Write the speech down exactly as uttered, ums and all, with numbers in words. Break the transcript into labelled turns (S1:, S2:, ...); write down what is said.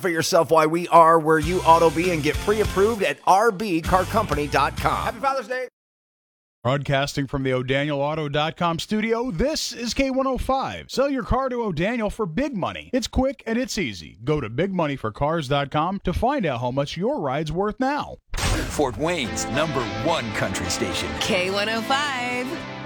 S1: For yourself why we are where you ought to be and get pre-approved at r b car company dot com. Happy Father's Day.
S2: Broadcasting from the O'Daniel Auto dot com studio, this is K one oh five. Sell your car to O'Daniel for big money. It's quick and it's easy. Go to big money for cars dot com to find out how much your ride's worth now.
S3: Fort Wayne's number one country station.
S4: K one oh five.